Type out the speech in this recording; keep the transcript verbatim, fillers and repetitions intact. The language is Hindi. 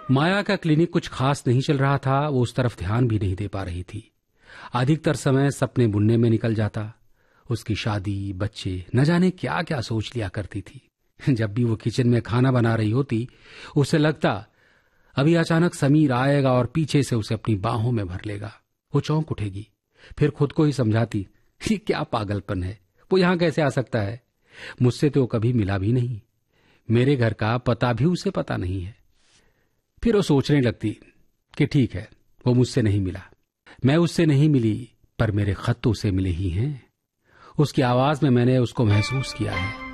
माया का क्लिनिक कुछ खास नहीं चल रहा था। वो उस तरफ ध्यान भी नहीं दे पा रही थी। अधिकतर समय सपने बुनने में निकल जाता। उसकी शादी, बच्चे, न जाने क्या क्या सोच लिया करती थी। जब भी वो किचन में खाना बना रही होती, उसे लगता अभी अचानक समीर आएगा और पीछे से उसे अपनी बाहों में भर लेगा। वो चौंक उठेगी, फिर खुद को ही समझाती, ये क्या पागलपन है, वो यहां कैसे आ सकता है? मुझसे तो कभी मिला भी नहीं, मेरे घर का पता भी उसे पता नहीं है। फिर वो सोचने लगती कि ठीक है, वो मुझसे नहीं मिला, मैं उससे नहीं मिली, पर मेरे खत तो उसे मिले ही हैं। उसकी आवाज में मैंने उसको महसूस किया है।